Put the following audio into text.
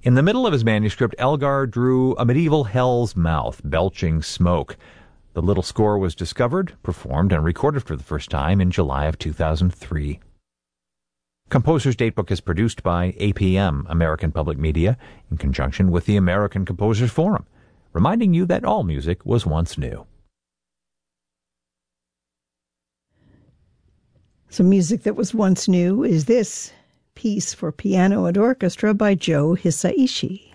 In the middle of his manuscript, Elgar drew a medieval hell's mouth, belching smoke. The little score was discovered, performed, and recorded for the first time in July of 2003. Composer's Datebook is produced by APM, American Public Media, in conjunction with the American Composers Forum, reminding you that all music was once new. Some music that was once new is this piece for piano and orchestra by Joe Hisaishi.